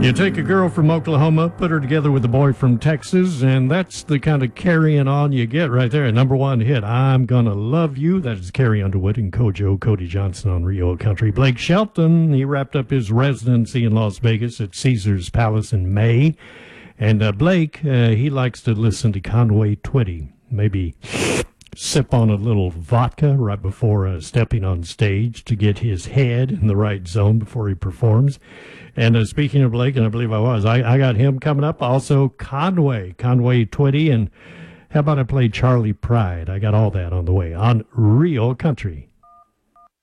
You take a girl from Oklahoma, put her together with a boy from Texas, and that's the kind of carrying on you get right there. Number one hit, I'm Gonna Love You. That is Carrie Underwood and Kojo Cody Johnson on Rio Country. Blake Shelton, he wrapped up his residency in Las Vegas at Caesars Palace in May. And Blake, he likes to listen to Conway Twitty. Maybe sip on a little vodka right before stepping on stage to get his head in the right zone before he performs. And speaking of Blake, and I believe I got him coming up. Also Conway Twitty. And how about I play Charlie Pride? I got all that on the way on Real Country.